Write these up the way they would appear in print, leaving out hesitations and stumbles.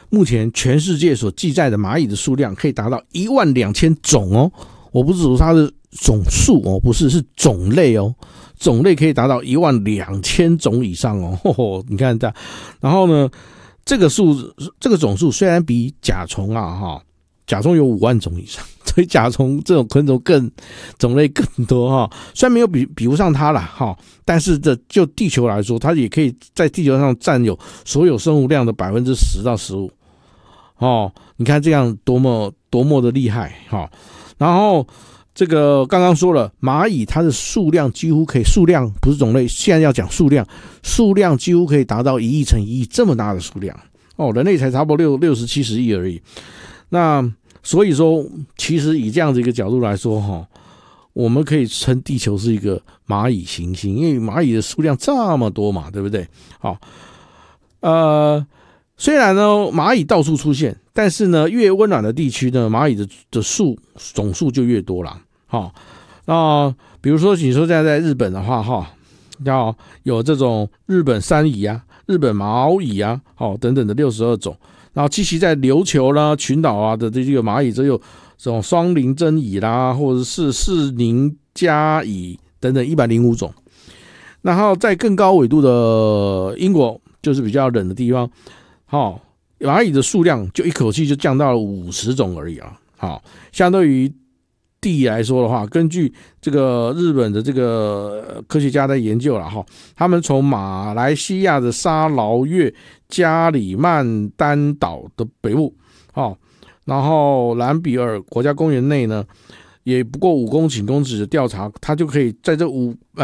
目前全世界所记载的蚂蚁的数量可以达到12000种哦。我不是说它的总数哦，不是，是种类哦，种类可以达到12000种以上哦。你看这样，然后呢，这个总数虽然比甲虫甲虫有5万种以上，所以甲虫这种昆虫种类更多虽然没有比不上它啦但是就地球来说，它也可以在地球上占有所有生物量的10%到15%你看这样多么的厉害然后这个刚刚说了，蚂蚁它的数量几乎可以，数量不是种类，现在要讲数量几乎可以达到1亿乘1亿这么大的数量人类才差不多60-70亿而已。那所以说，其实以这样子一个角度来说我们可以称地球是一个蚂蚁行星，因为蚂蚁的数量这么多嘛，对不对？虽然呢蚂蚁到处出现，但是呢越温暖的地区呢，蚂蚁的总数就越多啦那比如说你说现在在日本的话要有这种日本山蚁日本毛蚁等等的62种，然后栖息在琉球啦、群岛的这个蚂蚁，则有这种双鳞针蚁啦，或者是四鳞家蚁等等105种。然后在更高纬度的英国，就是比较冷的地方蚂蚁的数量就一口气就降到了50种而已相对于地来说的话，根据这个日本的这个科学家在研究他们从马来西亚的沙劳越加里曼丹岛的北部然后兰比尔国家公园内呢，也不过5公顷的调查，它就可以在这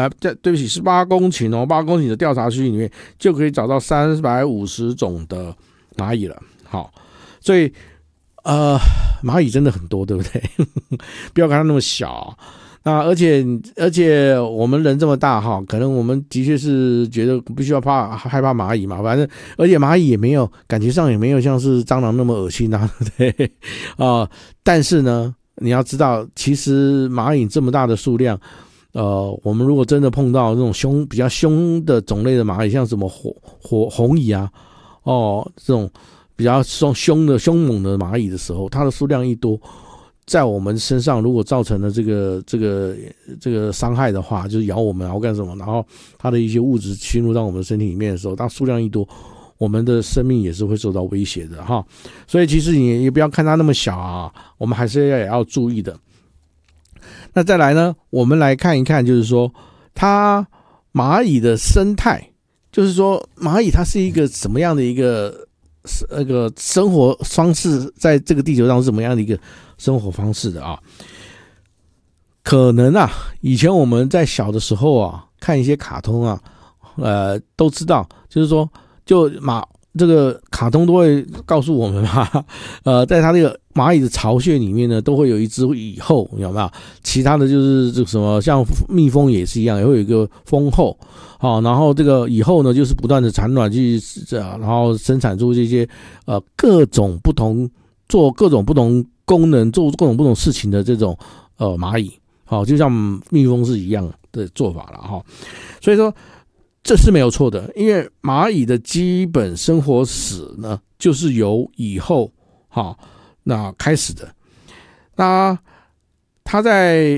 18公顷8公顷的调查区里面，就可以找到350种的蚂蚁了所以蚂蚁真的很多，对不对？不要看它那么小而且我们人这么大可能我们的确是觉得必须要害怕蚂蚁嘛，反正而且蚂蚁也没有感觉上也没有像是蟑螂那么恶心对不对但是呢你要知道，其实蚂蚁这么大的数量我们如果真的碰到这种比较凶的种类的蚂蚁，像什么红蚁这种比较凶猛的蚂蚁的时候，它的数量一多，在我们身上如果造成了这个伤害的话，就是咬我们然后干什么，然后它的一些物质侵入到我们的身体里面的时候，当数量一多，我们的生命也是会受到威胁的所以其实你也不要看它那么小我们还是也要注意的。那再来呢，我们来看一看，就是说它蚂蚁的生态，就是说蚂蚁它是一个什么样的一个生活方式，在这个地球上是什么样的一个生活方式的可能以前我们在小的时候看一些卡通都知道，就是说这个卡通都会告诉我们在它这个蚂蚁的巢穴里面呢，都会有一只蚁后，有没有？其他的就是这个什么，像蜜蜂也是一样，也会有一个蜂后然后这个蚁后呢，就是不断的产卵然后生产出这些各种不同做各种不同功能、做各种不同事情的这种蚂蚁就像蜜蜂是一样的做法了所以说这是没有错的，因为蚂蚁的基本生活史呢，就是由蚁后那开始的。那它在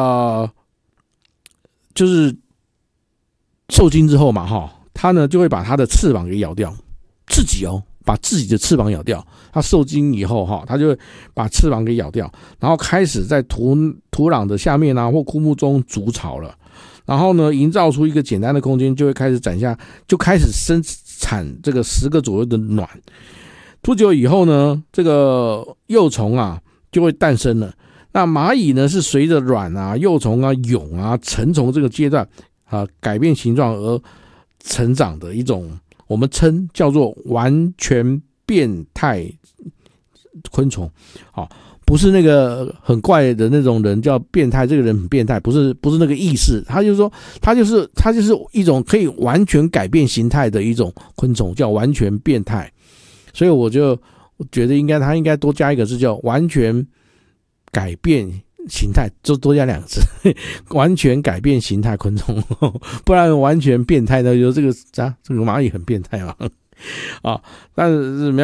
就是受精之后嘛它呢就会把它的翅膀给咬掉，自己把自己的翅膀咬掉。它受精以后它就会把翅膀给咬掉，然后开始在土壤的下面或枯木中筑巢了。然后呢，营造出一个简单的空间，就会开始就开始生产这个10个左右的卵。不久以后呢，这个幼虫就会诞生了。那蚂蚁呢，是随着卵幼虫蛹成虫这个阶段改变形状而成长的一种，我们称叫做完全变态昆虫不是那个很怪的那种人叫变态，这个人很变态，不是那个意思。他就是说，他就是一种可以完全改变形态的一种昆虫，叫完全变态。所以我觉得他应该多加一个字，叫完全改变形态，就多加2个字，完全改变形态昆虫，不然完全变态的就这个蚂蚁很变态但是没